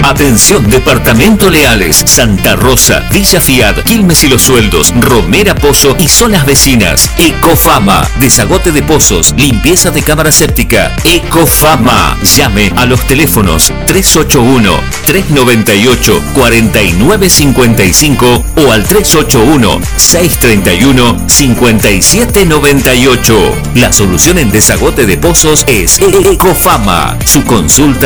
Atención, Departamento Leales, Santa Rosa, Villa Fiat, Quilmes y Los Sueldos, Romera Pozo y zonas vecinas. Ecofama, desagote de pozos, limpieza de cámara séptica. Ecofama. Llame a los teléfonos 381-398-4955 o al 381-631-5798. La solución en desagote de pozos es Ecofama. Su consulta